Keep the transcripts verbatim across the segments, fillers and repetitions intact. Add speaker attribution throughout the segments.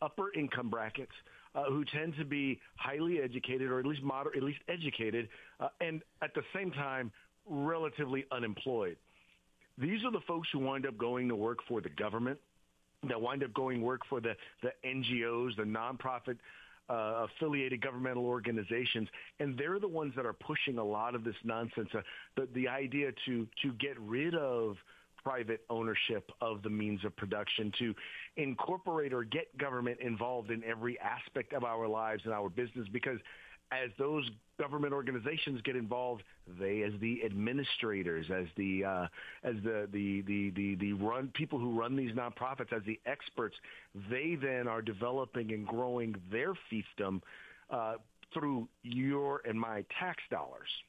Speaker 1: upper income brackets uh, who tend to be highly educated, or at least moderate, at least educated, uh, and at the same time relatively unemployed. These are the folks who wind up going to work for the government, that wind up going work for the, the N G Os, the nonprofit uh, affiliated governmental organizations, and they're the ones that are pushing a lot of this nonsense, uh, the, the idea to to get rid of private ownership of the means of production, to incorporate or get government involved in every aspect of our lives and our business, because as those government organizations get involved, they, as the administrators, as the uh, as the the the the, the run people who run these nonprofits, as the experts, they then are developing and growing their fiefdom uh, through your and my tax dollars.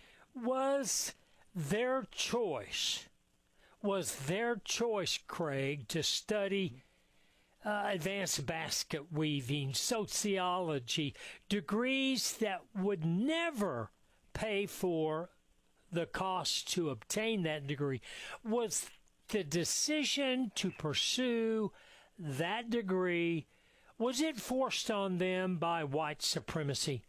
Speaker 2: Was their choice? Was their choice, Craig, to study uh, advanced basket weaving, sociology, degrees that would never pay for the cost to obtain that degree? Was the decision to pursue that degree, was it forced on them by white supremacy?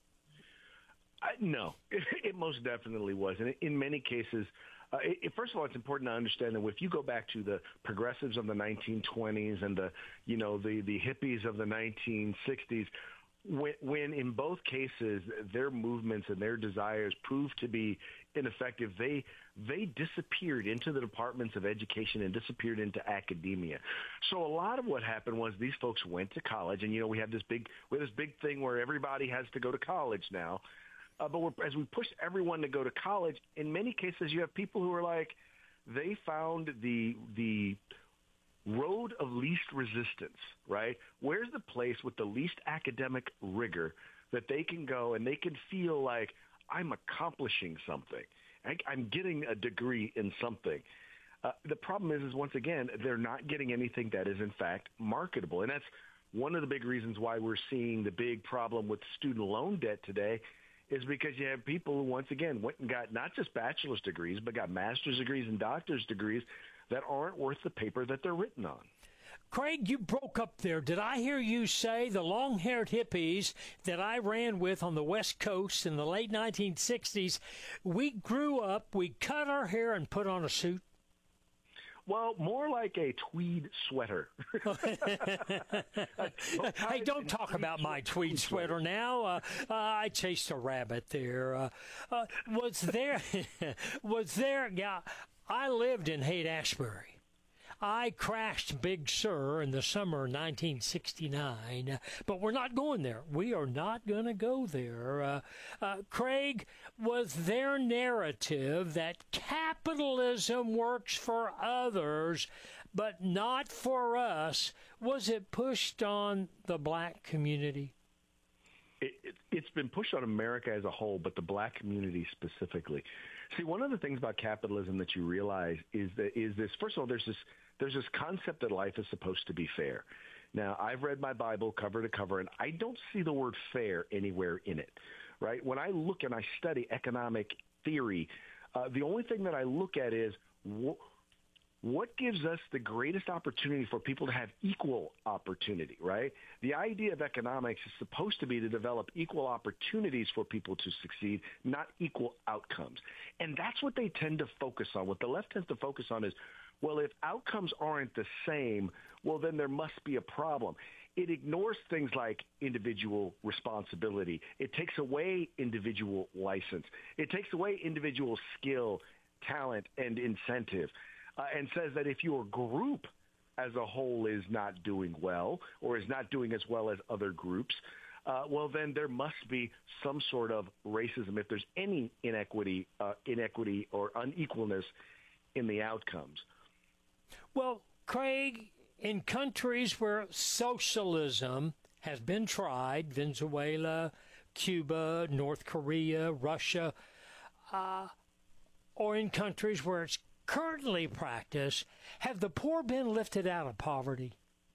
Speaker 1: I, no, it, it most definitely was. And in many cases, Uh, it, first of all, it's important to understand that if you go back to the progressives of the nineteen twenties and the, you know, the, the hippies of the nineteen sixties, when, when in both cases their movements and their desires proved to be ineffective, they they disappeared into the departments of education and disappeared into academia. So a lot of what happened was these folks went to college, and you know we have this big we have this big thing where everybody has to go to college now. Uh, but we're, as we push everyone to go to college, in many cases you have people who are like, they found the the road of least resistance, right? Where's the place with the least academic rigor that they can go and they can feel like, I'm accomplishing something. I, I'm getting a degree in something. Uh, the problem is, is, once again, they're not getting anything that is, in fact, marketable. And that's one of the big reasons why we're seeing the big problem with student loan debt today, is because you have people who, once again, went and got not just bachelor's degrees, but got master's degrees and doctor's degrees that aren't worth the paper that they're written on.
Speaker 2: Craig, you broke up there. Did I hear you say the long-haired hippies that I ran with on the West Coast in the late nineteen sixties, we grew up, we cut our hair and put on a suit?
Speaker 1: Well, more like a tweed sweater.
Speaker 2: Hey, don't talk about my tweed sweater now. Uh, uh, I chased a rabbit there. Uh, uh, was there, was there, yeah, I lived in Haight-Ashbury. I crashed Big Sur in the summer of nineteen sixty-nine, but we're not going there. We are not going to go there. Uh, uh, Craig, was their narrative that capitalism works for others, but not for us, was it pushed on the black community?
Speaker 1: It, it, it's been pushed on America as a whole, but the black community specifically. See, one of the things about capitalism that you realize is that is this. First of all, there's this there's this concept that life is supposed to be fair. Now, I've read my Bible cover to cover, and I don't see the word fair anywhere in it. Right? When I look and I study economic theory, uh, the only thing that I look at is wh- what gives us the greatest opportunity for people to have equal opportunity, right? The idea of economics is supposed to be to develop equal opportunities for people to succeed, not equal outcomes. And that's what they tend to focus on. What the left tends to focus on is, well, if outcomes aren't the same, well, then there must be a problem. It ignores things like individual responsibility. It takes away individual license. It takes away individual skill, talent, and incentive. Uh, and says that if your group as a whole is not doing well or is not doing as well as other groups, uh, well, then there must be some sort of racism if there's any inequity, uh, inequity or unequalness in the outcomes.
Speaker 2: Well, Craig, in countries where socialism has been tried, Venezuela, Cuba, North Korea, Russia, uh, or in countries where it's currently practiced, have the poor been lifted out of poverty?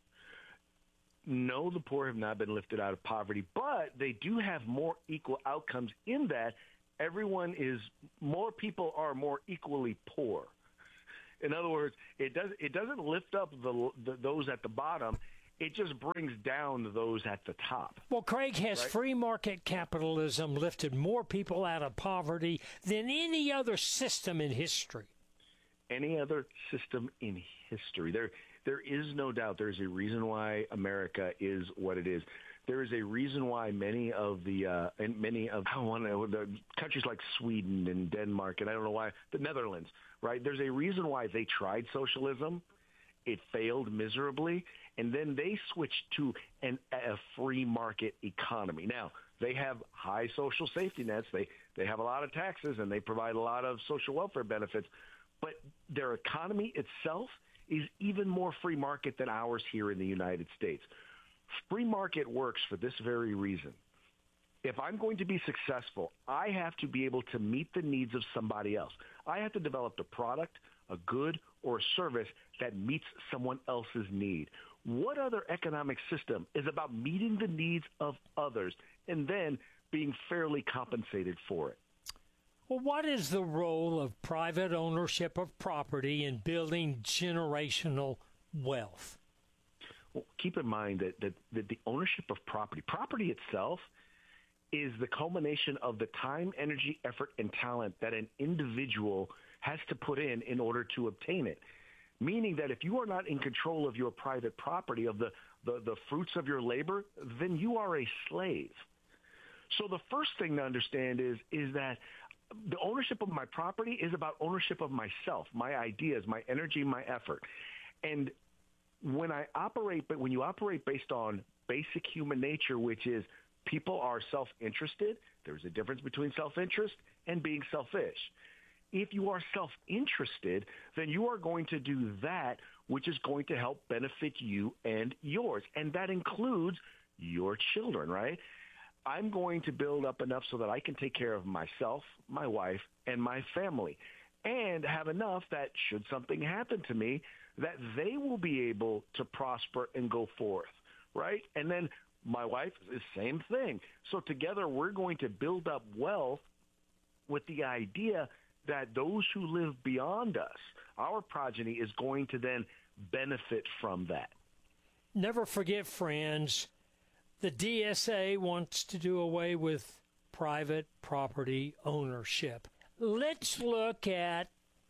Speaker 1: No, the poor have not been lifted out of poverty, but they do have more equal outcomes in that everyone is, more people are more equally poor. In other words, it does it doesn't lift up the, the those at the bottom. it just brings down those at the top.
Speaker 2: Well, Craig, has
Speaker 1: right?
Speaker 2: free market capitalism lifted more people out of poverty than any other system in history?
Speaker 1: Any other system in history. There, there is no doubt there's a reason why America is what it is. There is a reason why many of the uh, and many of I don't want to, the countries like Sweden and Denmark, and I don't know why, the Netherlands, right? There's a reason why they tried socialism. It failed miserably, and then they switched to an, a free market economy. Now, they have high social safety nets. They, they have a lot of taxes, and they provide a lot of social welfare benefits. But their economy itself is even more free market than ours here in the United States. Free market works for this very reason. If I'm going to be successful, I have to be able to meet the needs of somebody else. I have to develop a product, a good, or a service that meets someone else's need. What other economic system is about meeting the needs of others and then being fairly compensated for it?
Speaker 2: Well, what is the role of private ownership of property in building generational wealth?
Speaker 1: Well, keep in mind that, that, that the ownership of property, property itself is the culmination of the time, energy, effort, and talent that an individual has to put in in order to obtain it. Meaning that if you are not in control of your private property, of the, the, the fruits of your labor, then you are a slave. So the first thing to understand is, is that the ownership of my property is about ownership of myself, my ideas, my energy, my effort. And when I operate, but when you operate based on basic human nature, which is people are self-interested, there's a difference between self-interest and being selfish. If you are self-interested, then you are going to do that which is going to help benefit you and yours. And that includes your children, right? I'm going to build up enough so that I can take care of myself, my wife, and my family, and have enough that should something happen to me, that they will be able to prosper and go forth, right? And then my wife is the same thing. So together we're going to build up wealth with the idea that those who live beyond us, our progeny, is going to then benefit from that.
Speaker 2: Never forget, friends, the D S A wants to do away with private property ownership. Let's look at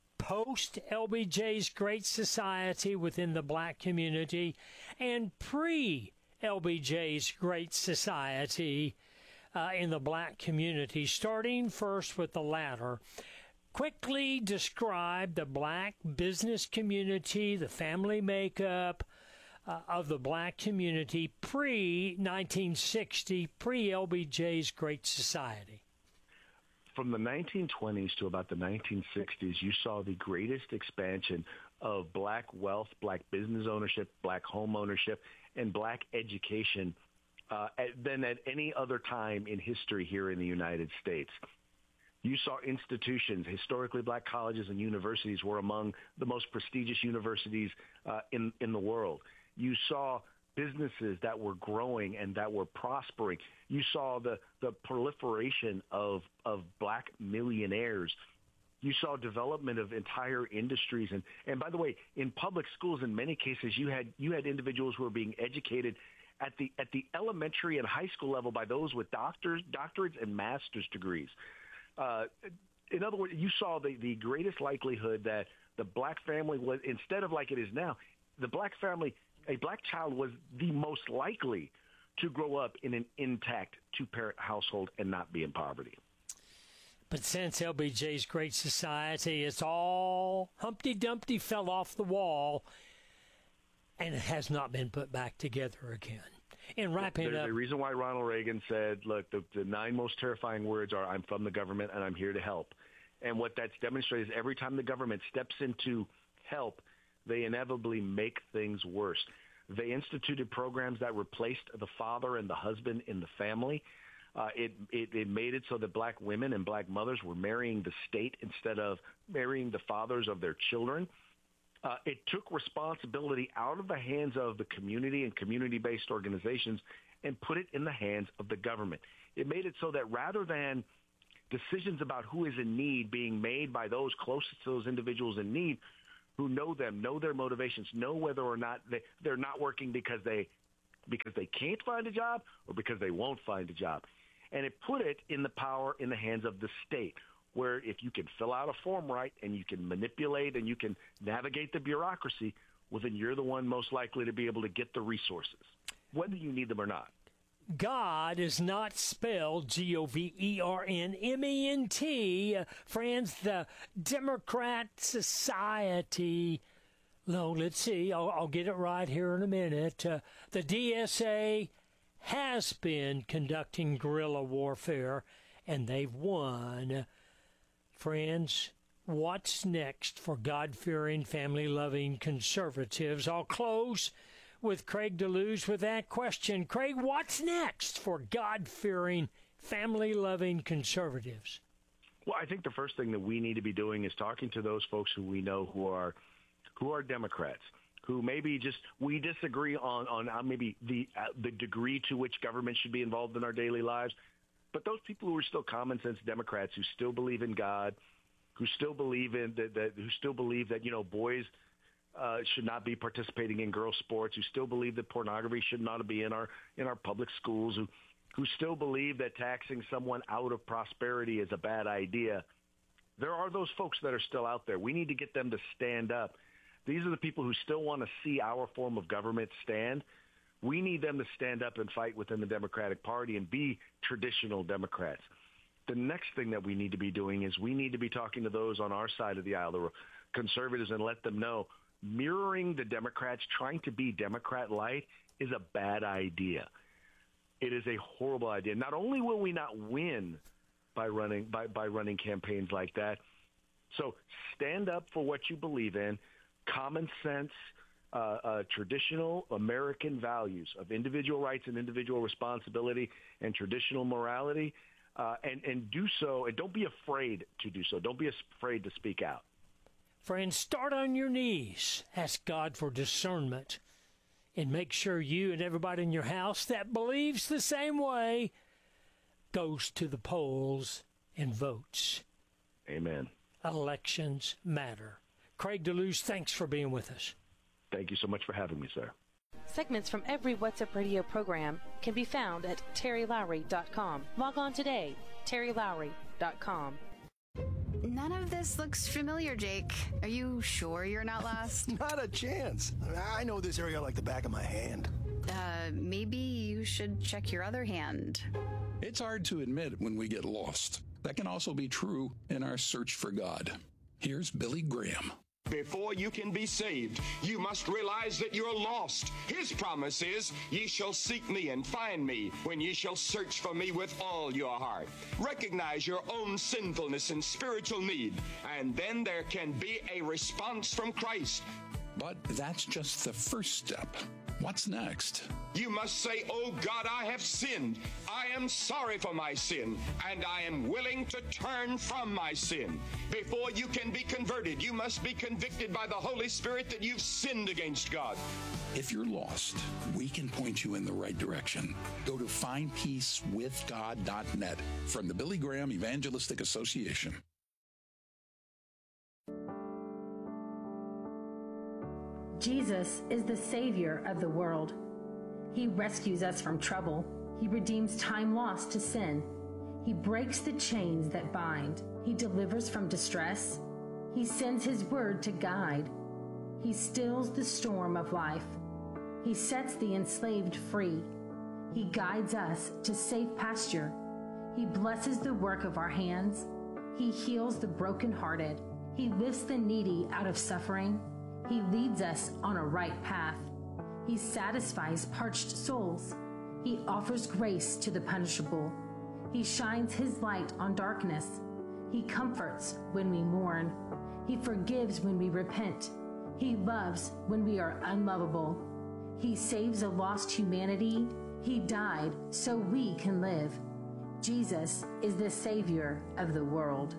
Speaker 2: post-L B J's Great Society within the black community and pre-L B J's Great Society uh, in the black community, starting first with the latter. Quickly describe the black business community, the family makeup uh, of the black community pre nineteen sixty, pre-L B J's Great Society.
Speaker 1: From the nineteen twenties to about the nineteen sixties, you saw the greatest expansion of black wealth, black business ownership, black home ownership, and black education uh, at, than at any other time in history here in the United States. You saw institutions, historically black colleges and universities were among the most prestigious universities uh, in, in the world. You saw businesses that were growing and that were prospering. You saw the, the proliferation of, of black millionaires. You saw development of entire industries. And, and by the way, in public schools, in many cases, you had, you had individuals who were being educated at the, at the elementary and high school level by those with doctors, doctorates and master's degrees. Uh, in other words, you saw the, the greatest likelihood that the black family was, instead of like it is now, the black family, a black child was the most likely to grow up in an intact two-parent household and not be in poverty.
Speaker 2: But since L B J's Great Society, it's all Humpty Dumpty fell off the wall, and it has not been put back together again. In wrapping
Speaker 1: There's
Speaker 2: up,
Speaker 1: a reason why Ronald Reagan said, look, the, the nine most terrifying words are, I'm from the government and I'm here to help. And what that's demonstrated is every time the government steps in to help, they inevitably make things worse. They instituted programs that replaced the father and the husband in the family. Uh, it, it, it made it so that black women and black mothers were marrying the state instead of marrying the fathers of their children. Uh, it took responsibility out of the hands of the community and community-based organizations and put it in the hands of the government. It made it so that rather than decisions about who is in need being made by those closest to those individuals in need, who know them, know their motivations, know whether or not they, they're not working because they because they can't find a job or because they won't find a job. And it put it in the power in the hands of the state, where if you can fill out a form right and you can manipulate and you can navigate the bureaucracy, well, then you're the one most likely to be able to get the resources, whether you need them or not.
Speaker 2: God is not spelled G O V E R N M E N T. Uh, friends, the Democrat Society, no, let's see, I'll, I'll get it right here in a minute. Uh, the D S A has been conducting guerrilla warfare, and they've won. Friends, what's next for God-fearing, family-loving conservatives? I'll close with Craig DeLuz with that question. Craig, what's next for God-fearing, family-loving conservatives?
Speaker 1: Well, I think the first thing that we need to be doing is talking to those folks who we know who are who are Democrats, who maybe just we disagree on on uh, maybe the uh, the degree to which government should be involved in our daily lives. But those people who are still common sense Democrats, who still believe in God, who still believe in that, that who still believe that you know boys uh, should not be participating in girls' sports, who still believe that pornography should not be in our in our public schools, who who still believe that taxing someone out of prosperity is a bad idea. There are those folks that are still out there. We need to get them to stand up. These are the people who still want to see our form of government stand. We need them to stand up and fight within the Democratic Party and be traditional Democrats. The next thing that we need to be doing is we need to be talking to those on our side of the aisle, the conservatives, and let them know mirroring the Democrats, trying to be Democrat light is a bad idea. It is a horrible idea. Not only will we not win by running by, by running campaigns like that, so stand up for what you believe in, common sense, uh, uh, traditional American values of individual rights and individual responsibility and traditional morality, uh, and, and do so, and don't be afraid to do so. Don't be afraid to speak out.
Speaker 2: Friends, start on your knees. Ask God for discernment. And make sure you and everybody in your house that believes the same way goes to the polls and votes.
Speaker 1: Amen.
Speaker 2: Elections matter. Craig DeLuz, thanks for being with us.
Speaker 1: Thank you so much for having me, sir.
Speaker 3: Segments from every What's Up Radio program can be found at terry lowry dot com. Log on today, terry lowry dot com.
Speaker 4: None of this looks familiar, Jake. Are you sure you're not lost?
Speaker 5: Not a chance. I know this area like the back of my hand.
Speaker 4: Uh, maybe you should check your other hand.
Speaker 6: It's hard to admit when we get lost. That can also be true in our search for God. Here's Billy Graham.
Speaker 7: Before you can be saved, you must realize that you're lost. His promise is, ye shall seek me and find me when ye shall search for me with all your heart. Recognize your own sinfulness and spiritual need, and then there can be a response from Christ.
Speaker 6: But that's just the first step. What's next?
Speaker 7: You must say, oh God, I have sinned. I am sorry for my sin, and I am willing to turn from my sin. Before you can be converted, you must be convicted by the Holy Spirit that you've sinned against God.
Speaker 6: If you're lost, we can point you in the right direction. Go to find peace with god dot net from the Billy Graham Evangelistic Association.
Speaker 8: Jesus is the Savior of the world. He rescues us from trouble. He redeems time lost to sin. He breaks the chains that bind. He delivers from distress. He sends His word to guide. He stills the storm of life. He sets the enslaved free. He guides us to safe pasture. He blesses the work of our hands. He heals the brokenhearted. He lifts the needy out of suffering. He leads us on a right path. He satisfies parched souls. He offers grace to the punishable. He shines His light on darkness. He comforts when we mourn. He forgives when we repent. He loves when we are unlovable. He saves a lost humanity. He died so we can live. Jesus is the Savior of the world.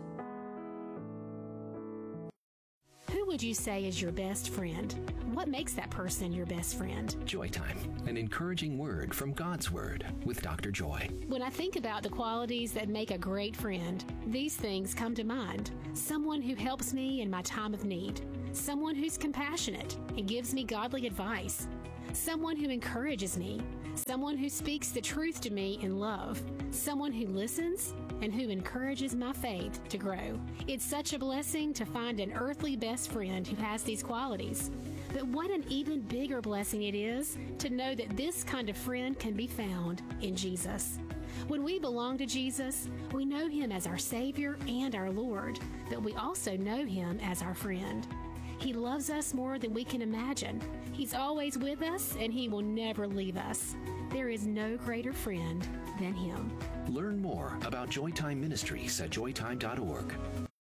Speaker 9: Who would you say is your best friend? What makes that person your best friend?
Speaker 10: Joy Time, an encouraging word from God's Word with Doctor Joy.
Speaker 9: When I think about the qualities that make a great friend, these things come to mind. Someone who helps me in my time of need. Someone who's compassionate and gives me godly advice. someone who encourages me, someone who speaks the truth to me in love, someone who listens and who encourages my faith to grow. It's such a blessing to find an earthly best friend who has these qualities. But what an even bigger blessing it is to know that this kind of friend can be found in Jesus. When we belong to Jesus, we know Him as our Savior and our Lord, but we also know Him as our friend. He loves us more than we can imagine. He's always with us, and He will never leave us. There is no greater friend than Him.
Speaker 10: Learn more about Joytime Ministries at joytime dot org.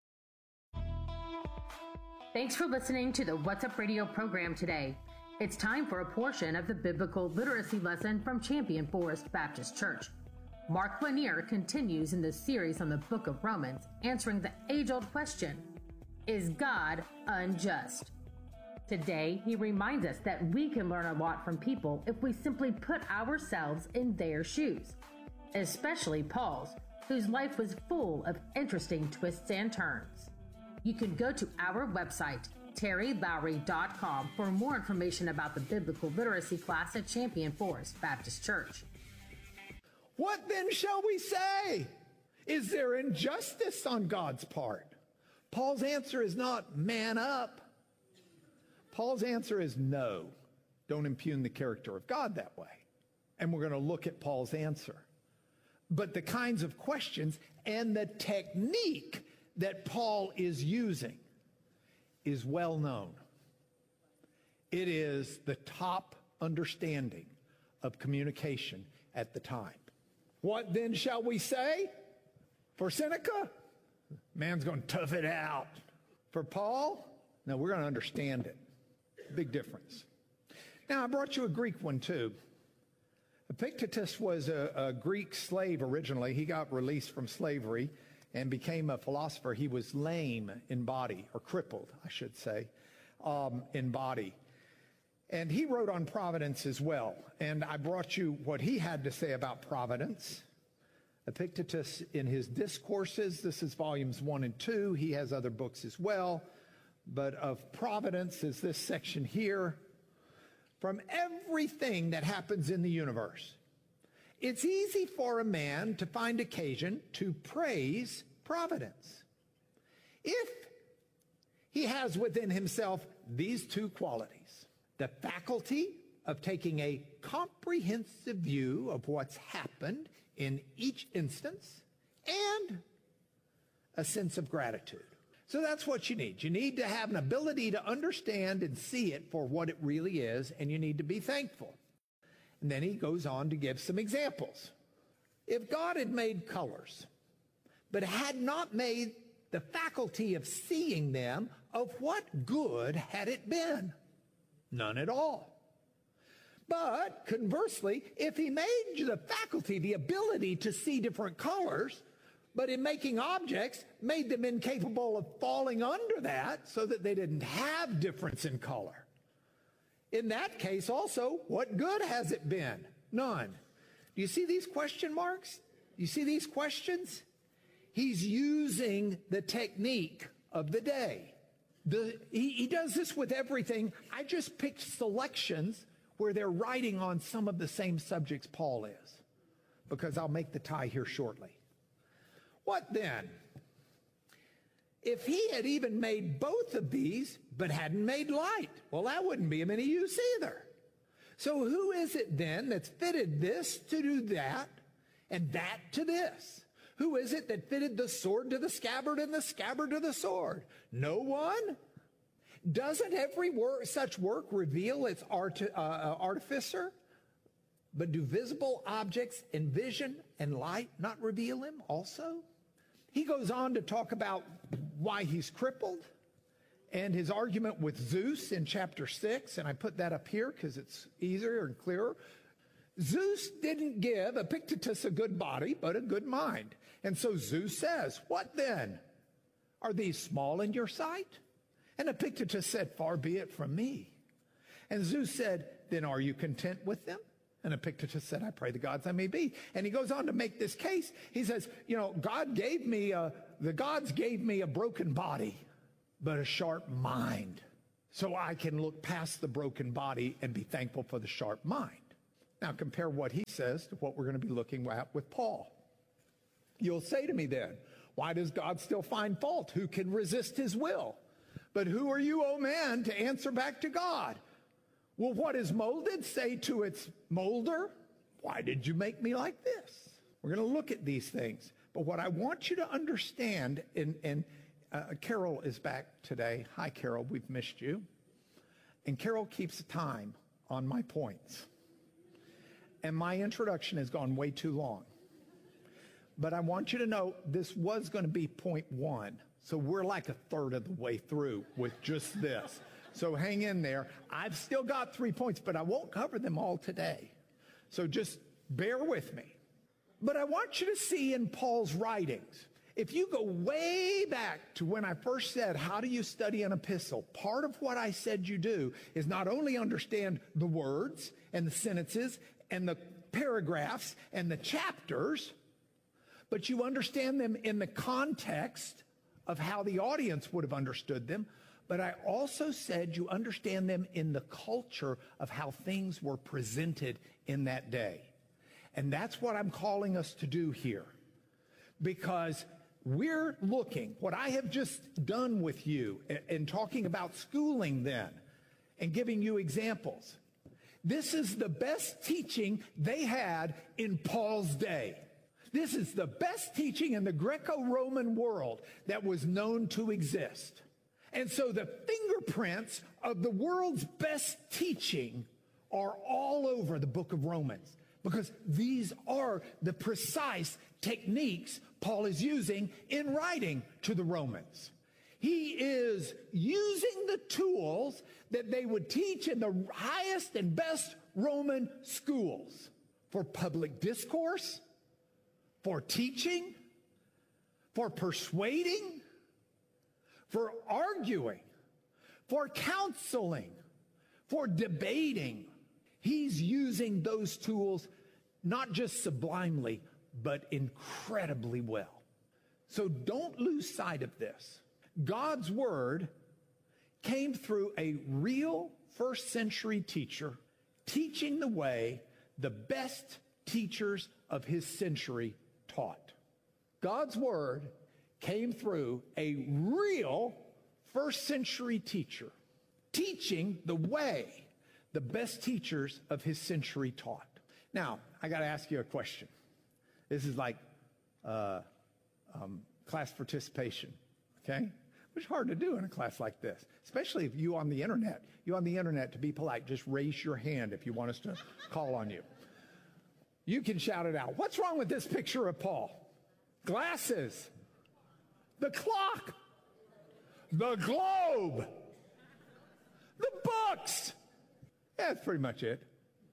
Speaker 8: Thanks for listening to the What's Up Radio program today. It's time for a portion of the biblical literacy lesson from Champion Forest Baptist Church. Mark Lanier continues in the series on the book of Romans, answering the age-old question, is God unjust? Today, he reminds us that we can learn a lot from people if we simply put ourselves in their shoes, especially Paul's, whose life was full of interesting twists and turns. You can go to our website, terry lowry dot com, for more information about the biblical literacy class at Champion Forest Baptist Church.
Speaker 11: What then shall we say? Is there injustice on God's part? Paul's answer is not man up. Paul's answer is no. Don't impugn the character of God that way. And we're going to look at Paul's answer. But the kinds of questions and the technique that Paul is using is well known. It is the top understanding of communication at the time. What then shall we say? For Seneca, man's going to tough it out. For Paul, no, we're going to understand it. Big difference. Now, I brought you a Greek one, too. Epictetus was a, a Greek slave originally. He got released from slavery and became a philosopher. He was lame in body, or crippled, I should say, um, in body. And he wrote on providence as well. And I brought you what he had to say about providence. Epictetus, in his discourses, this is volumes one and two. He has other books as well. But of providence is this section here. From everything that happens in the universe, it's easy for a man to find occasion to praise providence if he has within himself these two qualities: the faculty of taking a comprehensive view of what's happened in each instance, and a sense of gratitude. So that's what you need. You need to have an ability to understand and see it for what it really is, and you need to be thankful. And then he goes on to give some examples. If God had made colors, but had not made the faculty of seeing them, of what good had it been? None at all. But conversely, if he made you the faculty, the ability to see different colors, but in making objects, made them incapable of falling under that so that they didn't have difference in color. In that case also, what good has it been? None. Do you see these question marks? Do you see these questions? He's using the technique of the day. The, he, he does this with everything. I just picked selections where they're writing on some of the same subjects Paul is, because I'll make the tie here shortly. What then? If he had even made both of these, but hadn't made light, well, that wouldn't be of any use either. So who is it then that's fitted this to do that, and that to this? Who is it that fitted the sword to the scabbard and the scabbard to the sword? No one? Doesn't every work, such work reveal its art, uh, artificer? But do visible objects and vision and light not reveal him also? He goes on to talk about why he's crippled and his argument with Zeus in chapter six, and I put that up here because it's easier and clearer. Zeus didn't give Epictetus a good body, but a good mind. And so Zeus says, what then? Are these small in your sight? And Epictetus said, far be it from me. And Zeus said, then are you content with them? And Epictetus said, I pray the gods I may be. And he goes on to make this case. He says, you know, God gave me a, the gods gave me a broken body, but a sharp mind. so I can look past the broken body and be thankful for the sharp mind. Now compare what he says to what we're going to be looking at with Paul. You'll say to me then, why does God still find fault? Who can resist his will? But who are you, O man, to answer back to God? Will what is molded say to its molder, why did you make me like this? We're going to look at these things. But what I want you to understand, and, and uh, Carol is back today. Hi, Carol. We've missed you. And Carol keeps time on my points. And my introduction has gone way too long. But I want you to know this was going to be point one. So we're like a third of the way through with just this. So hang in there. I've still got three points, but I won't cover them all today. So just bear with me. But I want you to see in Paul's writings, if you go way back to when I first said, how do you study an epistle? Part of what I said you do is not only understand the words and the sentences and the paragraphs and the chapters, but you understand them in the context of how the audience would have understood them. But I also said you understand them in the culture of how things were presented in that day. And that's what I'm calling us to do here. Because we're looking, what I have just done with you in talking about schooling then and giving you examples. This is the best teaching they had in Paul's day. This is the best teaching in the Greco-Roman world that was known to exist. And so the fingerprints of the world's best teaching are all over the book of Romans, because these are the precise techniques Paul is using in writing to the Romans. He is using the tools that they would teach in the highest and best Roman schools for public discourse, for teaching, for persuading, for arguing, for counseling, for debating. He's using those tools not just sublimely, but incredibly well. So don't lose sight of this. God's word came through a real first century teacher teaching the way the best teachers of his century taught. God's word came through a real first century teacher teaching the way the best teachers of his century taught. Now, I got to ask you a question. This is like uh, um, class participation, okay? Which is hard to do in a class like this, especially if you on the internet. You on the internet, to be polite, just raise your hand if you want us to call on you. You can shout it out. What's wrong with this picture of Paul? Glasses. The clock. The globe. The books. Yeah, that's pretty much it.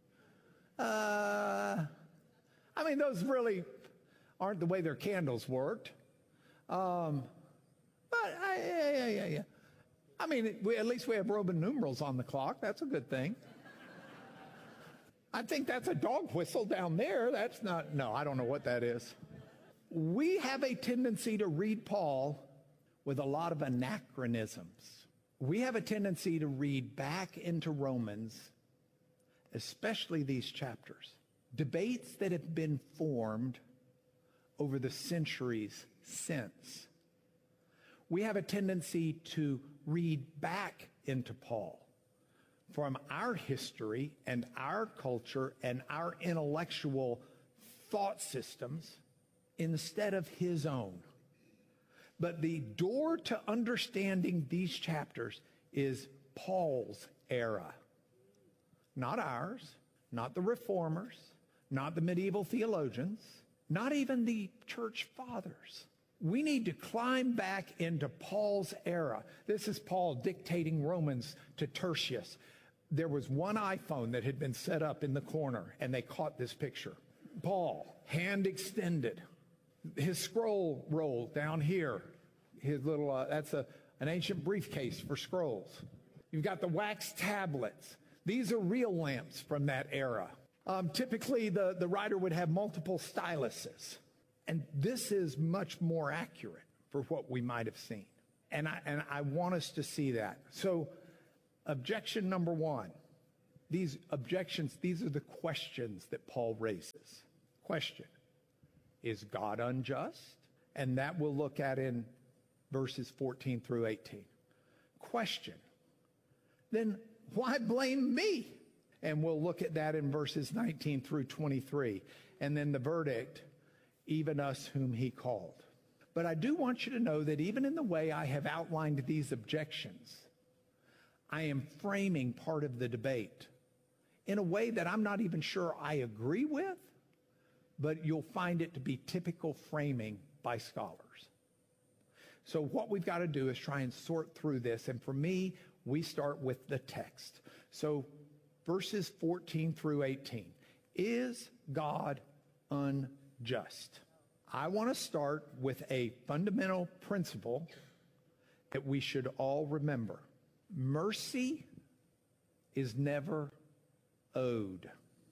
Speaker 11: Uh, I mean, those really aren't the way their candles worked. Um, but, I, yeah, yeah, yeah, yeah. I mean, we, at least we have Roman numerals on the clock. That's a good thing. I think that's a dog whistle down there. That's not, no, I don't know what that is. We have a tendency to read Paul with a lot of anachronisms. We have a tendency to read back into Romans, especially these chapters, debates that have been formed over the centuries since. We have a tendency to read back into Paul from our history and our culture and our intellectual thought systems instead of his own. But the door to understanding these chapters is Paul's era. Not ours, not the reformers, not the medieval theologians, not even the church fathers. We need to climb back into Paul's era. This is Paul dictating Romans to Tertius. There was one iPhone that had been set up in the corner, and they caught this picture. Paul, hand extended, his scroll roll down here, his little, uh, that's a, an ancient briefcase for scrolls. You've got the wax tablets. These are real lamps from that era. Um, typically, the, the writer would have multiple styluses. And this is much more accurate for what we might have seen. And I, and I want us to see that. So objection number one. These objections, these are the questions that Paul raises. Question, is God unjust? And that we'll look at in verses fourteen through eighteen. Question, then why blame me? And we'll look at that in verses nineteen through twenty-three. And then the verdict, even us whom he called. But I do want you to know that even in the way I have outlined these objections, I am framing part of the debate in a way that I'm not even sure I agree with, but you'll find it to be typical framing by scholars. So what we've got to do is try and sort through this. And for me, we start with the text. So verses fourteen through eighteen. Is God unjust? I want to start with a fundamental principle that we should all remember. Mercy is never owed.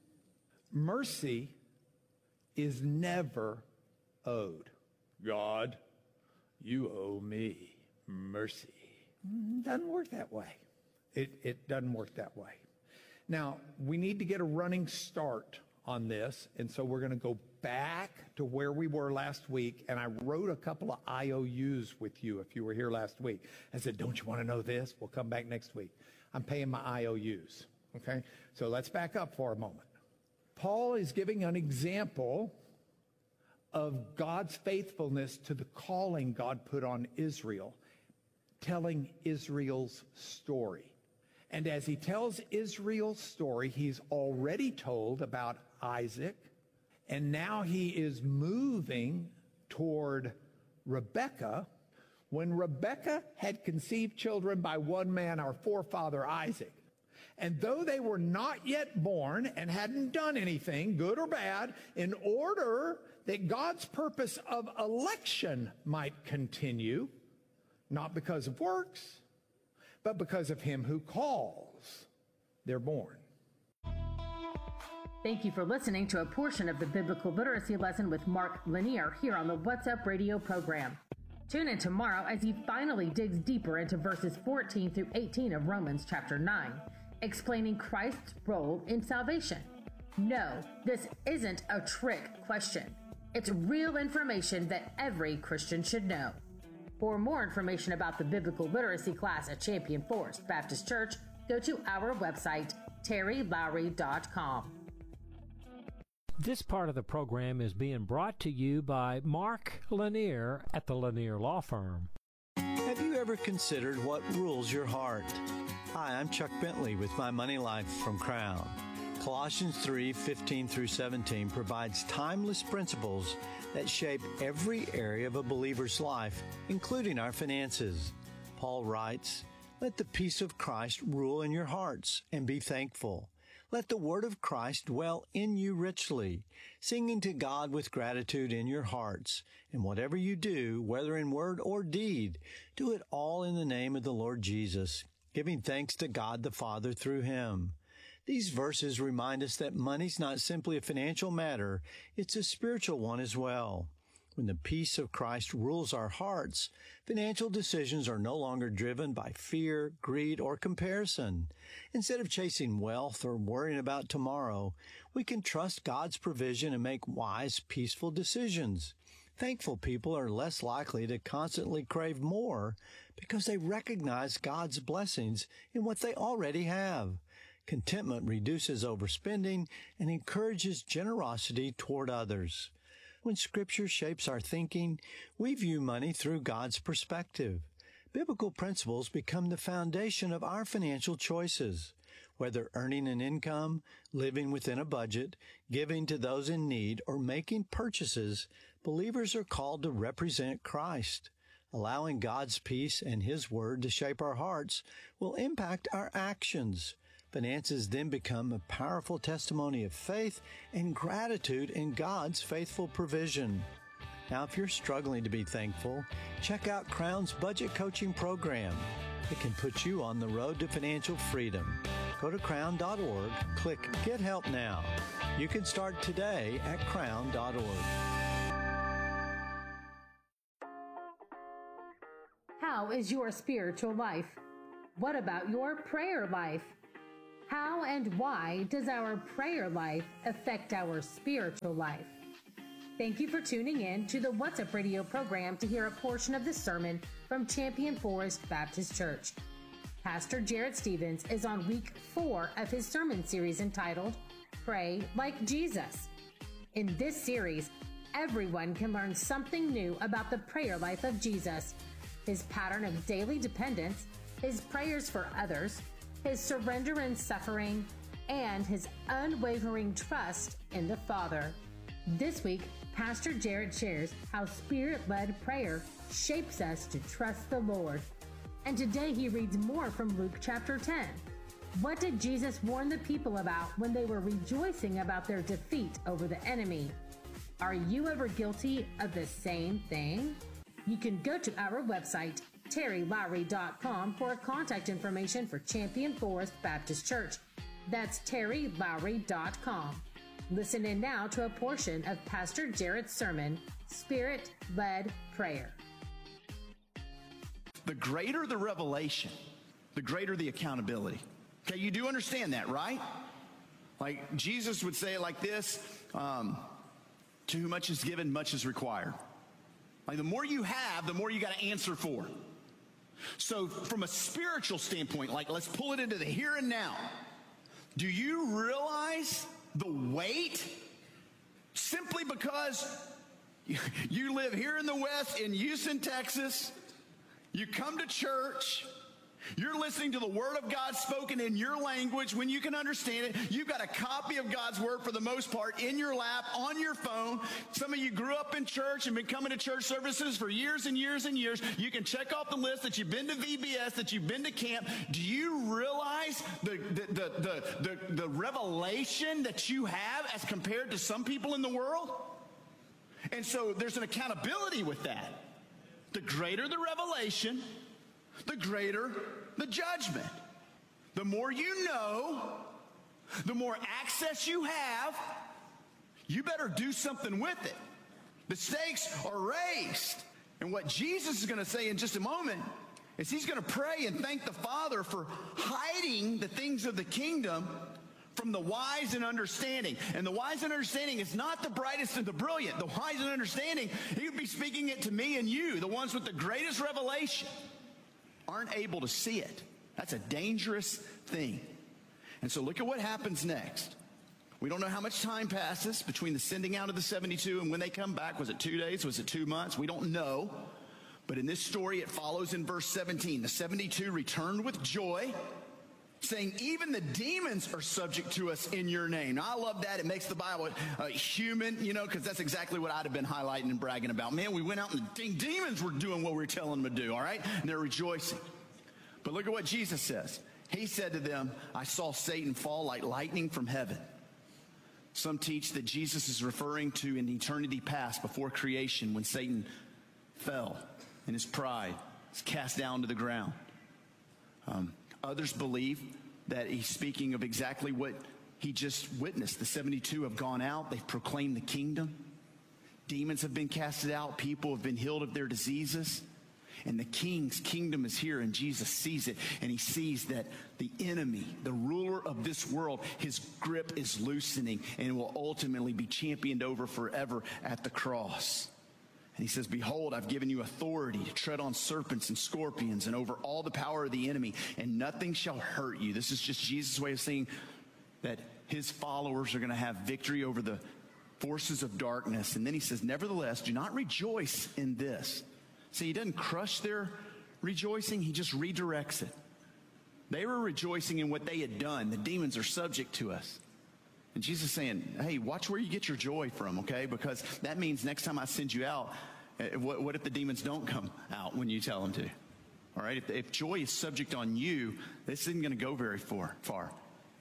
Speaker 11: Mercy is never owed. God, you owe me mercy. Doesn't work that way. It, it doesn't work that way. Now, we need to get a running start on this, and so we're going to go back to where we were last week, and I wrote a couple of I O Us with you if you were here last week. I said, don't you want to know this? We'll come back next week. I'm paying my I O Us, okay? So let's back up for a moment. Paul is giving an example of God's faithfulness to the calling God put on Israel, telling Israel's story. And as he tells Israel's story, he's already told about Isaac, and now he is moving toward Rebekah. When Rebekah had conceived children by one man, our forefather Isaac, and though they were not yet born and hadn't done anything, good or bad, in order that God's purpose of election might continue, not because of works, but because of him who calls, they're born.
Speaker 8: Thank you for listening to a portion of the Biblical Literacy Lesson with Mark Lanier here on the What's Up radio program. Tune in tomorrow as he finally digs deeper into verses fourteen through eighteen of Romans chapter nine, explaining Christ's role in salvation. No, this isn't a trick question. It's real information that every Christian should know. For more information about the biblical literacy class at Champion Forest Baptist Church, go to our website, terry lowry dot com.
Speaker 2: This part of the program is being brought to you by Mark Lanier at the Lanier Law Firm.
Speaker 12: Have you ever considered what rules your heart? Hi, I'm Chuck Bentley with My Money Life from Crown. Colossians three fifteen through seventeen provides timeless principles that shape every area of a believer's life, including our finances. Paul writes, "Let the peace of Christ rule in your hearts, and be thankful. Let the word of Christ dwell in you richly, singing to God with gratitude in your hearts. And whatever you do, whether in word or deed, do it all in the name of the Lord Jesus, giving thanks to God the Father through him." These verses remind us that money's not simply a financial matter, it's a spiritual one as well. When the peace of Christ rules our hearts, financial decisions are no longer driven by fear, greed, or comparison. Instead of chasing wealth or worrying about tomorrow, we can trust God's provision and make wise, peaceful decisions. Thankful people are less likely to constantly crave more because they recognize God's blessings in what they already have. Contentment reduces overspending and encourages generosity toward others. When Scripture shapes our thinking, we view money through God's perspective. Biblical principles become the foundation of our financial choices. Whether earning an income, living within a budget, giving to those in need, or making purchases, believers are called to represent Christ. Allowing God's peace and His Word to shape our hearts will impact our actions. Finances then become a powerful testimony of faith and gratitude in God's faithful provision. Now, if you're struggling to be thankful, check out Crown's budget coaching program. It can put you on the road to financial freedom. Go to crown dot org, click Get Help Now. You can start today at crown dot org.
Speaker 8: How is your spiritual life? What about your prayer life? How and why does our prayer life affect our spiritual life? Thank you for tuning in to the What's Up Radio program to hear a portion of the sermon from Champion Forest Baptist Church. Pastor Jarrett Stevens is on week four of his sermon series entitled Pray Like Jesus. In this series, everyone can learn something new about the prayer life of Jesus, his pattern of daily dependence, his prayers for others, his surrender and suffering, and his unwavering trust in the Father. This week, Pastor Jarrett shares how Spirit-led prayer shapes us to trust the Lord. And today he reads more from Luke chapter ten. What did Jesus warn the people about when they were rejoicing about their defeat over the enemy? Are you ever guilty of the same thing? You can go to our website, terry lowry dot com, for contact information for Champion Forest Baptist Church. That's terry lowry dot com. Listen in now to a portion of Pastor Jarrett's sermon, Spirit-Led Prayer.
Speaker 13: The greater the revelation, the greater the accountability. Okay, you do understand that, right? Like Jesus would say it like this, um, to whom much is given, much is required. Like the more you have, the more you got to answer for. So from a spiritual standpoint, like let's pull it into the here and now. Do you realize the weight? Simply because you live here in the West in Houston, Texas, you come to church, you're listening to the Word of God spoken in your language when you can understand it. You've got a copy of God's Word for the most part in your lap, on your phone. Some of you grew up in church and been coming to church services for years and years and years. You can check off the list that you've been to V B S, that you've been to camp. Do you realize the, the, the, the, the, the revelation that you have as compared to some people in the world? And so there's an accountability with that. The greater the revelation, the greater the judgment. The more you know, the more access you have, you better do something with it. The stakes are raised. And what Jesus is going to say in just a moment is he's going to pray and thank the Father for hiding the things of the kingdom from the wise and understanding. And the wise and understanding is not the brightest and the brilliant. The wise and understanding, he would be speaking it to me and you, the ones with the greatest revelation, aren't able to see it. That's a dangerous thing. And so look at what happens next. We don't know how much time passes between the sending out of the seventy-two and when they come back. Was it two days? Was it two months? We don't know. But in this story, it follows in verse seventeen. The seventy-two returned with joy, saying, even the demons are subject to us in your name. Now, I love that. It makes the Bible uh, human, you know, because that's exactly what I'd have been highlighting and bragging about. Man, we went out and the demons were doing what we were telling them to do, all right? And they're rejoicing. But look at what Jesus says. He said to them, I saw Satan fall like lightning from heaven. Some teach that Jesus is referring to an eternity past before creation when Satan fell in his pride, was cast down to the ground. Um, Others believe that he's speaking of exactly what he just witnessed. The seventy-two have gone out. They've proclaimed the kingdom. Demons have been casted out. People have been healed of their diseases. And the king's kingdom is here, and Jesus sees it. And he sees that the enemy, the ruler of this world, his grip is loosening and will ultimately be championed over forever at the cross. And he says, behold, I've given you authority to tread on serpents and scorpions and over all the power of the enemy, and nothing shall hurt you. This is just Jesus' way of saying that his followers are going to have victory over the forces of darkness. And then he says, nevertheless, do not rejoice in this. See, he doesn't crush their rejoicing. He just redirects it. They were rejoicing in what they had done. The demons are subject to us. And Jesus is saying, hey, watch where you get your joy from, okay? Because that means next time I send you out, what, what if the demons don't come out when you tell them to? All right? If, if joy is subject on you, this isn't going to go very far. far.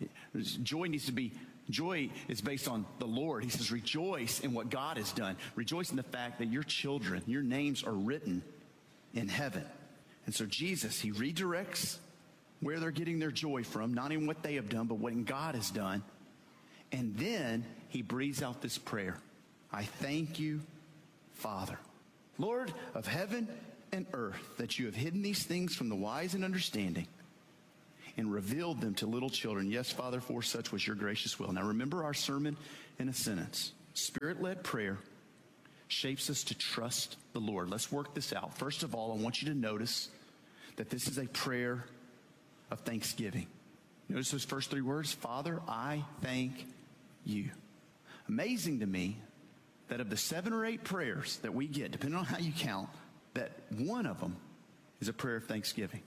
Speaker 13: Joy needs to be, joy is based on the Lord. He says, rejoice in what God has done. Rejoice in the fact that your children, your names are written in heaven. And so Jesus, he redirects where they're getting their joy from, not in what they have done, but what God has done. And then he breathes out this prayer. I thank you, Father, Lord of heaven and earth, that you have hidden these things from the wise and understanding and revealed them to little children. Yes, Father, for such was your gracious will. Now remember our sermon in a sentence. Spirit-led prayer shapes us to trust the Lord. Let's work this out. First of all, I want you to notice that this is a prayer of thanksgiving. Notice those first three words. Father, I thank you. Amazing to me that of the seven or eight prayers that we get, depending on how you count, that one of them is a prayer of thanksgiving.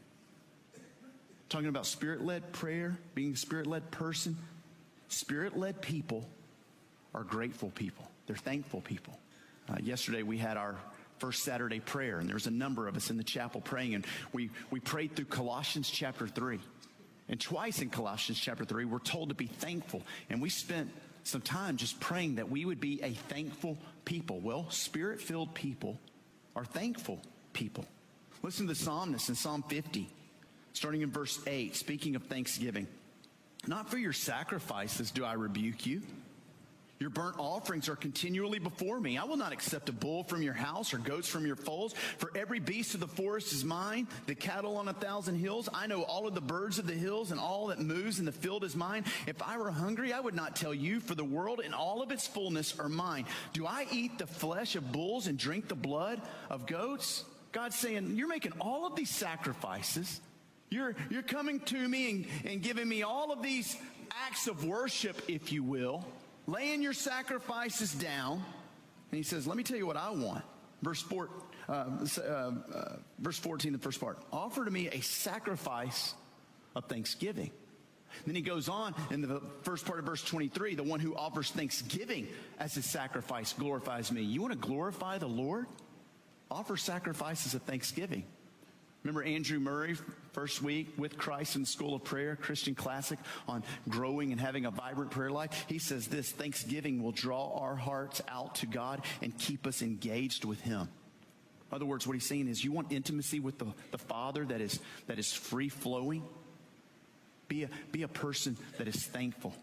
Speaker 13: Talking about Spirit-led prayer, being a Spirit-led person. Spirit-led people are grateful people. They're thankful people. Uh, yesterday we had our first Saturday prayer, and there was a number of us in the chapel praying, and we, we prayed through Colossians chapter three. And twice in Colossians chapter three, we're told to be thankful. And we spent some time just praying that we would be a thankful people. Well, Spirit-filled people are thankful people. Listen to the psalmist in Psalm fifty, starting in verse eight, speaking of thanksgiving. Not for your sacrifices do I rebuke you. Your burnt offerings are continually before me. I will not accept a bull from your house or goats from your folds. For every beast of the forest is mine, the cattle on a thousand hills. I know all of the birds of the hills, and all that moves in the field is mine. If I were hungry, I would not tell you, for the world and all of its fullness are mine. Do I eat the flesh of bulls and drink the blood of goats? God's saying, you're making all of these sacrifices. You're, you're coming to me and, and giving me all of these acts of worship, if you will. Laying your sacrifices down. And he says, let me tell you what I want. Verse four, uh, uh, uh, verse fourteen, the first part. Offer to me a sacrifice of thanksgiving. Then he goes on in the first part of verse twenty-three. The one who offers thanksgiving as his sacrifice glorifies me. You want to glorify the Lord? Offer sacrifices of thanksgiving. Remember Andrew Murray, first week with Christ in the School of Prayer, Christian classic on growing and having a vibrant prayer life. He says this, thanksgiving will draw our hearts out to God and keep us engaged with him. In other words, what he's saying is you want intimacy with the, the Father that is, that is free-flowing? Be a, be a person that is thankful.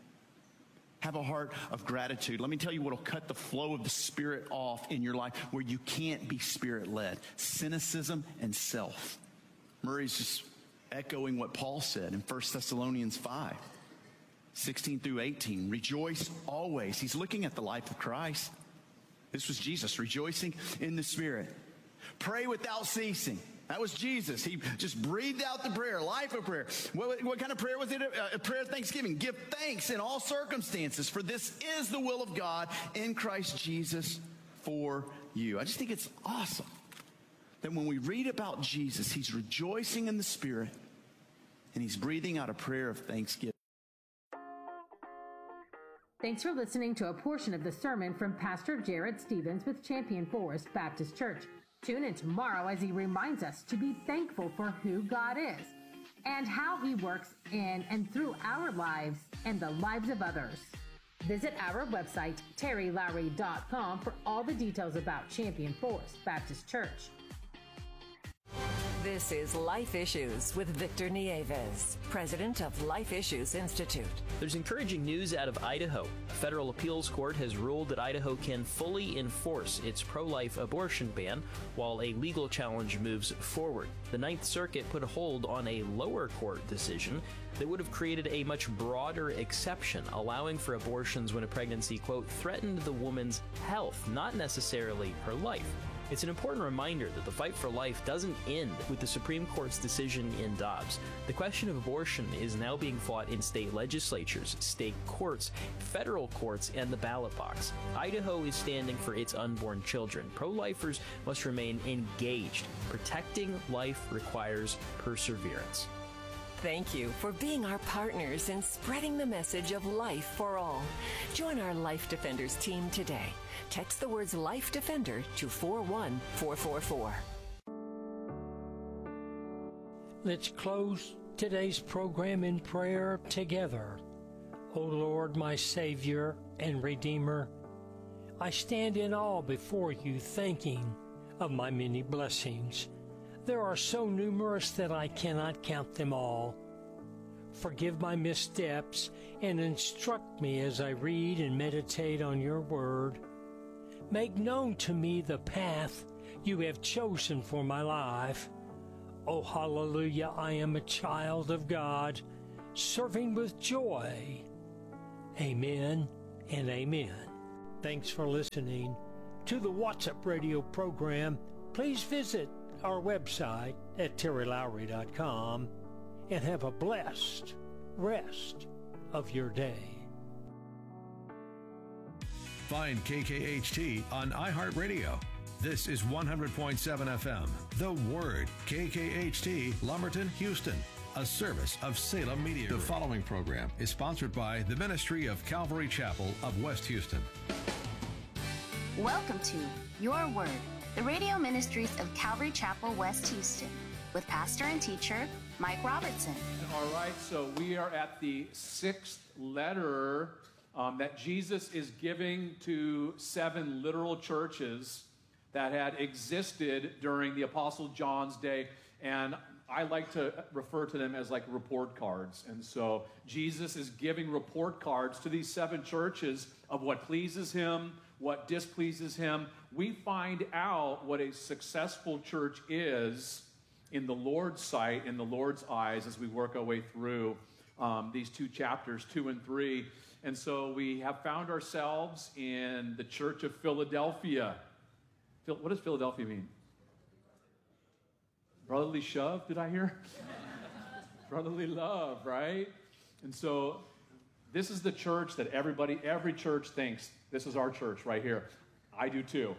Speaker 13: Have a heart of gratitude. Let me tell you what will cut the flow of the Spirit off in your life where you can't be Spirit-led. Cynicism and self. Murray's just echoing what Paul said in First Thessalonians five, sixteen through eighteen. Rejoice always. He's looking at the life of Christ. This was Jesus, rejoicing in the Spirit. Pray without ceasing. That was Jesus. He just breathed out the prayer, life of prayer. What, what kind of prayer was it? A, a prayer of thanksgiving. Give thanks in all circumstances, for this is the will of God in Christ Jesus for you. I just think it's awesome that when we read about Jesus, he's rejoicing in the Spirit and he's breathing out a prayer of thanksgiving.
Speaker 8: Thanks for listening to a portion of the sermon from Pastor Jared Stevens with Champion Forest Baptist Church. Tune in tomorrow as he reminds us to be thankful for who God is and how he works in and through our lives and the lives of others. Visit our website, terry lowry dot com, for all the details about Champion Forest Baptist Church.
Speaker 14: This is Life Issues with Victor Nieves, president of Life Issues Institute.
Speaker 15: There's encouraging news out of Idaho. A federal appeals court has ruled that Idaho can fully enforce its pro-life abortion ban while a legal challenge moves forward. The Ninth Circuit put a hold on a lower court decision that would have created a much broader exception, allowing for abortions when a pregnancy, quote, threatened the woman's health, not necessarily her life. It's an important reminder that the fight for life doesn't end with the Supreme Court's decision in Dobbs. The question of abortion is now being fought in state legislatures, state courts, federal courts, and the ballot box. Idaho is standing for its unborn children. Pro-lifers must remain engaged. Protecting life requires perseverance.
Speaker 14: Thank you for being our partners in spreading the message of life for all. Join our Life Defenders team today. Text the words Life Defender to four one four four four.
Speaker 2: Let's close today's program in prayer together. O Lord, my Savior and Redeemer, I stand in awe before you, thanking of my many blessings. There are so numerous that I cannot count them all. Forgive my missteps and instruct me as I read and meditate on your word. Make known to me the path you have chosen for my life. Oh, hallelujah, I am a child of God, serving with joy. Amen and amen. Thanks for listening to the What's Up Radio program. Please visit our website at terry lowry dot com and have a blessed rest of your day.
Speaker 16: Find K K H T on iHeartRadio. This is one hundred point seven F M, The Word, K K H T, Lumberton, Houston, a service of Salem Media. The following program is sponsored by the Ministry of Calvary Chapel of West Houston.
Speaker 17: Welcome to Your Word, the radio ministries of Calvary Chapel, West Houston, with pastor and teacher Mike Robertson.
Speaker 18: All right, so we are at the sixth letter um, that Jesus is giving to seven literal churches that had existed during the Apostle John's day. And I like to refer to them as like report cards. And so Jesus is giving report cards to these seven churches of what pleases him, what displeases him. We find out what a successful church is in the Lord's sight, in the Lord's eyes, as we work our way through um, these two chapters, two and three. And so we have found ourselves in the Church of Philadelphia. What does Philadelphia mean? Brotherly shove, did I hear? Brotherly love, right? And so this is the church that everybody, every church thinks, this is our church right here. I do too.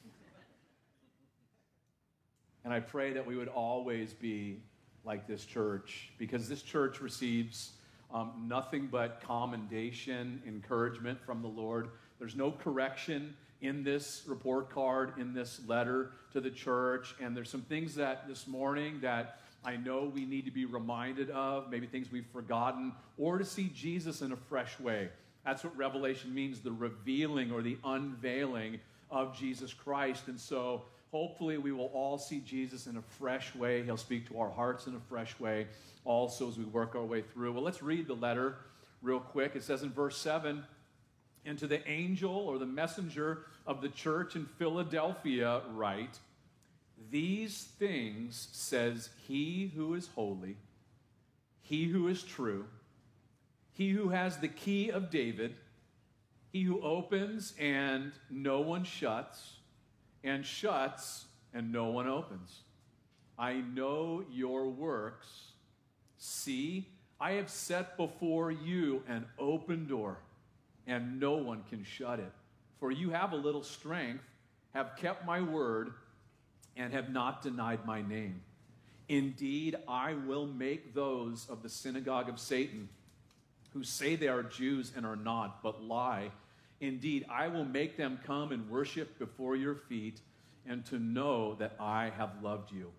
Speaker 18: And I pray that we would always be like this church, because this church receives um, nothing but commendation, encouragement from the Lord. There's no correction in this report card, in this letter to the church. And there's some things that this morning that I know we need to be reminded of, maybe things we've forgotten, or to see Jesus in a fresh way. That's what Revelation means, the revealing or the unveiling of Jesus Christ. And so hopefully we will all see Jesus in a fresh way. He'll speak to our hearts in a fresh way also as we work our way through. Well, let's read the letter real quick. It says in verse seven, "And to the angel or the messenger of the church in Philadelphia write, these things says he who is holy, he who is true, he who has the key of David, he who opens and no one shuts, and shuts and no one opens. I know your works. See, I have set before you an open door, and no one can shut it. For you have a little strength, have kept my word, and have not denied my name. Indeed, I will make those of the synagogue of Satan, who say they are Jews and are not, but lie. Indeed, I will make them come and worship before your feet, and to know that I have loved you.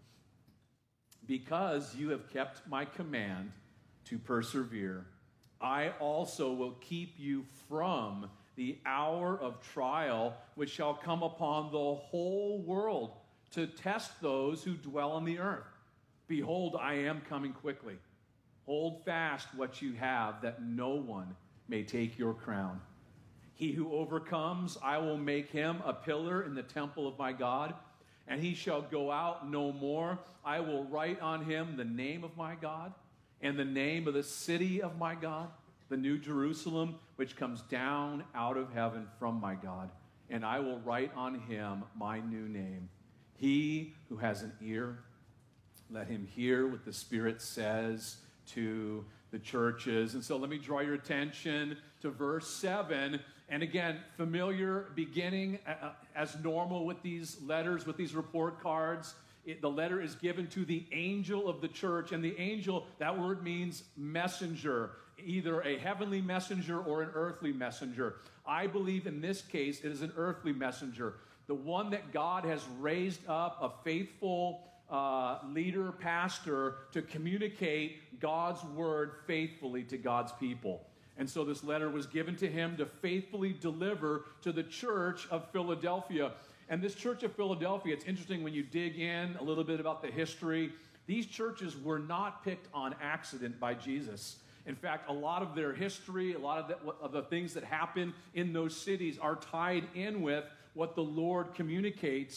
Speaker 18: Because you have kept my command to persevere, I also will keep you from the hour of trial which shall come upon the whole world to test those who dwell on the earth. Behold, I am coming quickly. Hold fast what you have, that no one may take your crown. He who overcomes, I will make him a pillar in the temple of my God, and he shall go out no more. I will write on him the name of my God and the name of the city of my God, the new Jerusalem, which comes down out of heaven from my God. And I will write on him my new name. He who has an ear, let him hear what the Spirit says to the churches. And so let me draw your attention to verse seven. And again, familiar beginning uh, as normal with these letters, with these report cards. It, the letter is given to the angel of the church. And the angel, that word means messenger, either a heavenly messenger or an earthly messenger. I believe in this case it is an earthly messenger, the one that God has raised up, a faithful uh, leader, pastor, to communicate God's word faithfully to God's people. And so this letter was given to him to faithfully deliver to the church of Philadelphia. And this church of Philadelphia, it's interesting when you dig in a little bit about the history. These churches were not picked on accident by Jesus. In fact, a lot of their history, a lot of the, of the things that happen in those cities are tied in with what the Lord communicates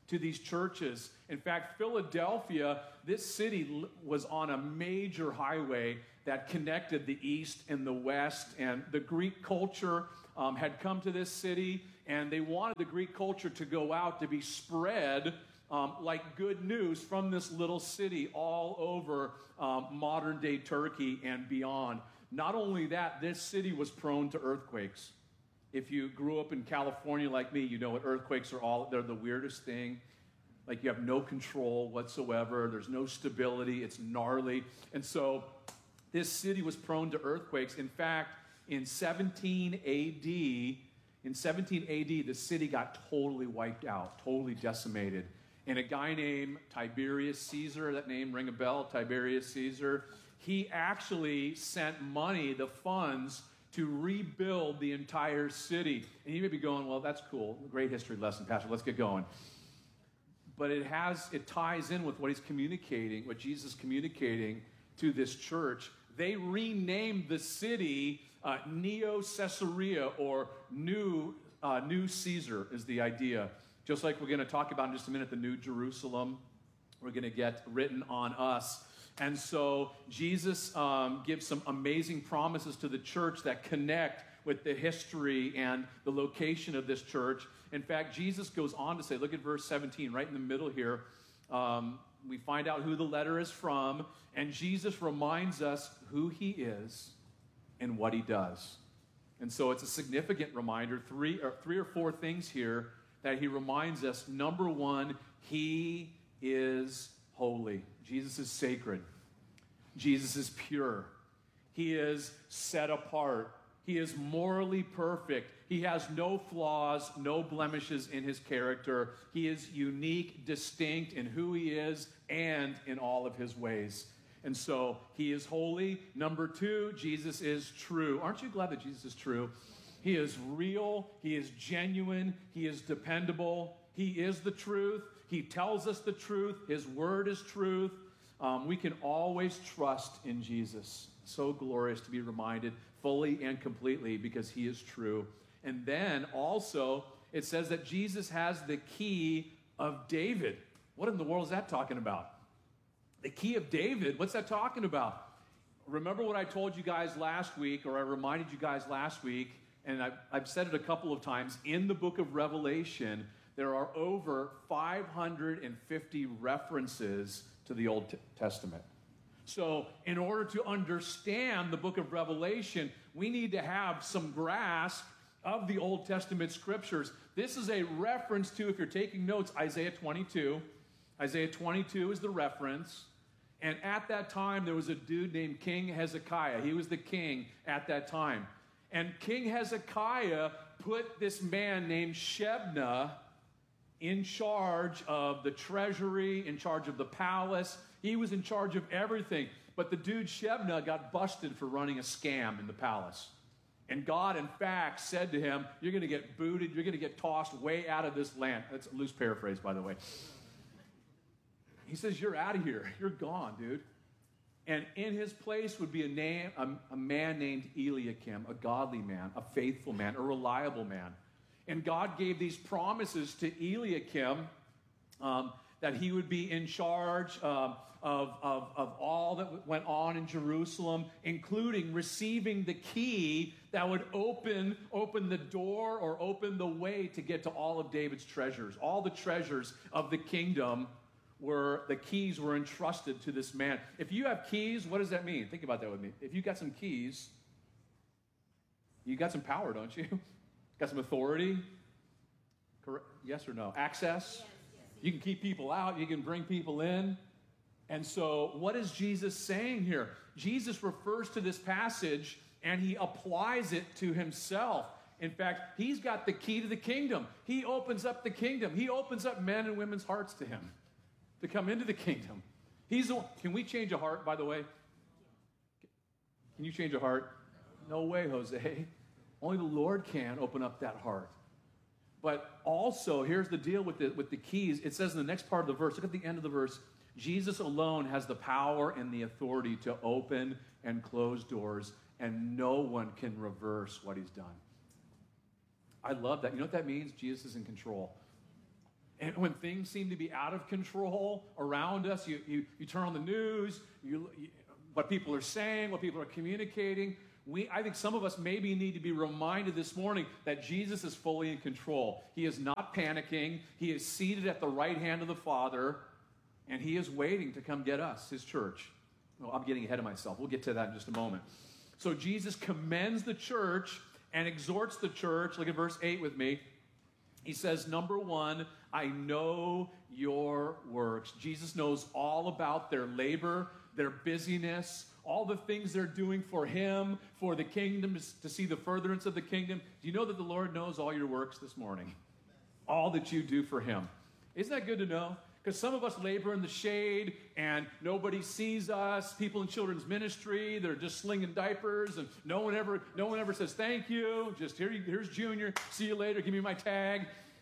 Speaker 18: to these churches. In fact, Philadelphia, this city was on a major highway that connected the East and the West, and the Greek culture um, had come to this city, and they wanted the Greek culture to go out to be spread um, like good news from this little city all over um, modern-day Turkey and beyond. Not only that, this city was prone to earthquakes. If you grew up in California like me, you know what earthquakes are all, they're the weirdest thing. Like you have no control whatsoever. There's no stability. It's gnarly. And so this city was prone to earthquakes. In fact, in seventeen A D, in seventeen A D, the city got totally wiped out, totally decimated. And a guy named Tiberius Caesar, that name ring a bell, Tiberius Caesar, he actually sent money, the funds, to rebuild the entire city. And you may be going, well, that's cool. Great history lesson, Pastor. Let's get going. But it has, it ties in with what he's communicating, what Jesus is communicating to this church. They renamed the city uh, Neo Caesarea, or New, uh, New Caesar is the idea. Just like we're going to talk about in just a minute, the New Jerusalem, we're going to get written on us. And so Jesus um, gives some amazing promises to the church that connect with the history and the location of this church. In fact, Jesus goes on to say, look at verse seventeen, right in the middle here. Um, we find out who the letter is from, and Jesus reminds us who he is and what he does. And so it's a significant reminder, three or, three or four things here that he reminds us. Number one, he is holy. Jesus is sacred. Jesus is pure. He is set apart. He is morally perfect. He has no flaws, no blemishes in his character. He is unique, distinct in who he is and in all of his ways. And so he is holy. Number two, Jesus is true. Aren't you glad that Jesus is true? He is real. He is genuine. He is dependable. He is the truth. He tells us the truth. His word is truth. Um, we can always trust in Jesus. So glorious to be reminded fully and completely because he is true. And then also, it says that Jesus has the key of David. What in the world is that talking about? The key of David, what's that talking about? Remember what I told you guys last week, or I reminded you guys last week, and I've, I've said it a couple of times, in the book of Revelation, there are over five hundred fifty references to the Old Testament. So in order to understand the book of Revelation, we need to have some grasp of the Old Testament scriptures. This is a reference to, if you're taking notes, Isaiah twenty-two. Isaiah twenty-two is the reference. And at that time, there was a dude named King Hezekiah. He was the king at that time. And King Hezekiah put this man named Shebna in charge of the treasury, in charge of the palace. He was in charge of everything. But the dude Shebna got busted for running a scam in the palace. And God, in fact, said to him, you're going to get booted, you're going to get tossed way out of this land. That's a loose paraphrase, by the way. He says, you're out of here. You're gone, dude. And in his place would be a, name, a, a man named Eliakim, a godly man, a faithful man, a reliable man. And God gave these promises to Eliakim um, that he would be in charge uh, of, of, of all that went on in Jerusalem, including receiving the key that would open, open the door or open the way to get to all of David's treasures. All the treasures of the kingdom were, the keys were entrusted to this man. If you have keys, what does that mean? Think about that with me. If you got some keys, you got some power, don't you? Got some authority? Correct? Yes or no? Access? Yes, yes. You can keep people out. You can bring people in. And so what is Jesus saying here? Jesus refers to this passage and he applies it to himself. In fact, he's got the key to the kingdom. He opens up the kingdom. He opens up men and women's hearts to him to come into the kingdom. He's the, can we change a heart, by the way? Can you change a heart? No way, Jose. Only the Lord can open up that heart. But also, here's the deal with the, with the keys. It says in the next part of the verse, look at the end of the verse, Jesus alone has the power and the authority to open and close doors, and no one can reverse what he's done. I love that. You know what that means? Jesus is in control. And when things seem to be out of control around us, you, you, you turn on the news, you, you, what people are saying, what people are communicating. We, I think some of us maybe need to be reminded this morning that Jesus is fully in control. He is not panicking. He is seated at the right hand of the Father, and he is waiting to come get us, his church. Well, I'm getting ahead of myself. We'll get to that in just a moment. So Jesus commends the church and exhorts the church. Look at verse eight with me. He says, number one, I know your works. Jesus knows all about their labor, their busyness, all the things they're doing for him, for the kingdom, to see the furtherance of the kingdom. Do you know that the Lord knows all your works this morning? All that you do for him. Isn't that good to know? Because some of us labor in the shade and nobody sees us. People in children's ministry, they're just slinging diapers and no one ever, no one ever says thank you. Just here, here's Junior. See you later. Give me my tag.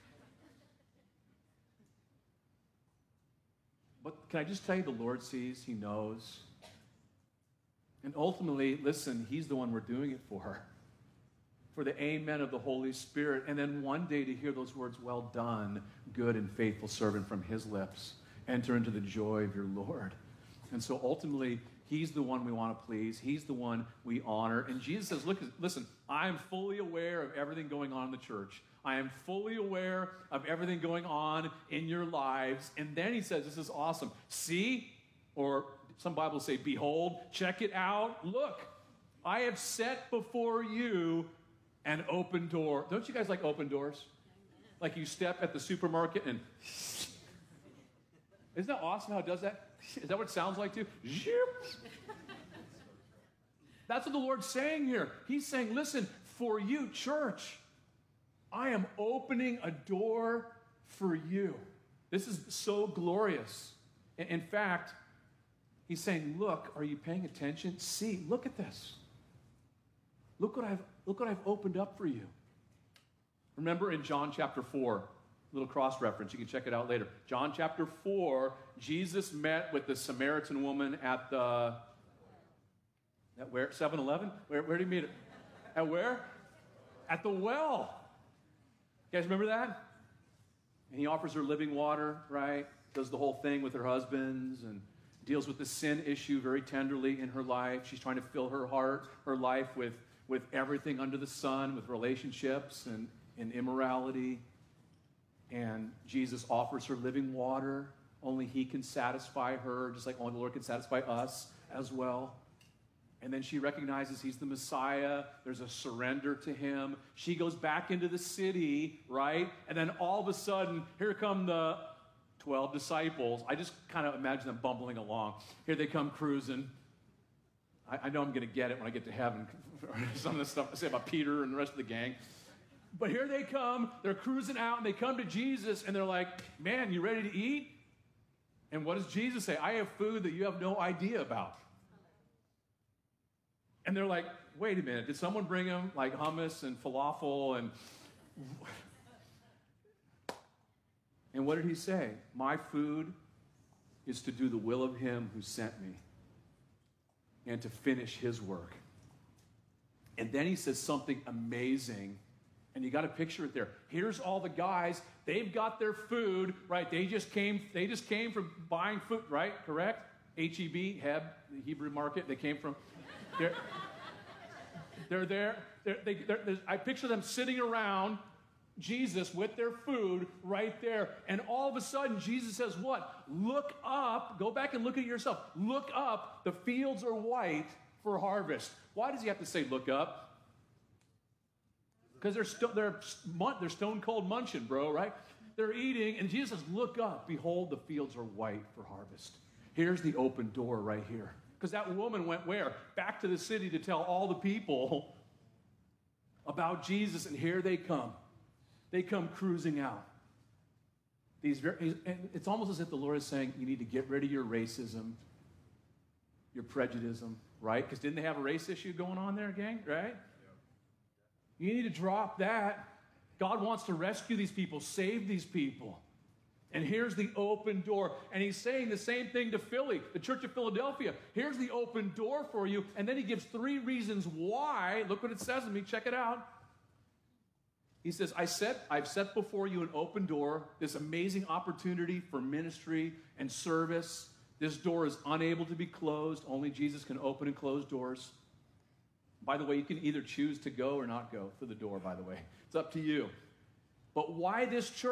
Speaker 18: But can I just tell you, the Lord sees, he knows. And ultimately, listen, he's the one we're doing it for. For the amen of the Holy Spirit. And then one day to hear those words, well done, good and faithful servant, from his lips. Enter into the joy of your Lord. And so ultimately, he's the one we want to please. He's the one we honor. And Jesus says, look, listen, I am fully aware of everything going on in the church. I am fully aware of everything going on in your lives. And then he says, this is awesome. See, or some Bibles say, behold, check it out. Look, I have set before you an open door. Don't you guys like open doors? Like you step at the supermarket and... Isn't that awesome how it does that? Is that what it sounds like too? That's what the Lord's saying here. He's saying, listen, for you, church, I am opening a door for you. This is so glorious. In fact, he's saying, look, are you paying attention? See, look at this. Look what I've, look what I've opened up for you. Remember in John chapter four, little cross-reference, you can check it out later. John chapter four, Jesus met with the Samaritan woman at the, at where, seven eleven? Where, where did he meet her? At where? At the well. You guys remember that? And he offers her living water, right? Does the whole thing with her husbands and deals with the sin issue very tenderly in her life. She's trying to fill her heart, her life with, with everything under the sun, with relationships and, and immorality. And Jesus offers her living water. Only he can satisfy her, just like only the Lord can satisfy us as well. And then she recognizes he's the Messiah. There's a surrender to him. She goes back into the city, right? And then all of a sudden, here come the twelve disciples. I just kind of imagine them bumbling along. Here they come cruising. I, I know I'm going to get it when I get to heaven. Some of the stuff I say about Peter and the rest of the gang. But here they come. They're cruising out, and they come to Jesus, and they're like, man, you ready to eat? And what does Jesus say? I have food that you have no idea about. And they're like, wait a minute, did someone bring him like hummus and falafel and... And what did he say? My food is to do the will of him who sent me and to finish his work. And then he says something amazing, and you got to picture it there. Here's all the guys, they've got their food, right? They just came, they just came from buying food, right? Correct? H E B, Heb, the Hebrew market, they came from... They're, they're there. They're, they, they're, I picture them sitting around Jesus with their food right there. And all of a sudden, Jesus says what? Look up. Go back and look at yourself. Look up. The fields are white for harvest. Why does he have to say look up? Because they're, sto- they're, they're stone cold munching, bro, right? They're eating. And Jesus says, look up. Behold, the fields are white for harvest. Here's the open door right here. Because that woman went where? Back to the city to tell all the people about Jesus, and here they come. They come cruising out. These very, and it's almost as if the Lord is saying, you need to get rid of your racism, your prejudice, right? Because didn't they have a race issue going on there, gang, right? Yeah. You need to drop that. God wants to rescue these people, save these people. And here's the open door. And he's saying the same thing to Philly, the Church of Philadelphia. Here's the open door for you. And then he gives three reasons why. Look what it says to me. Check it out. He says, I set, I've set before you an open door, this amazing opportunity for ministry and service. This door is unable to be closed. Only Jesus can open and close doors. By the way, you can either choose to go or not go through the door, by the way. It's up to you. But why this church?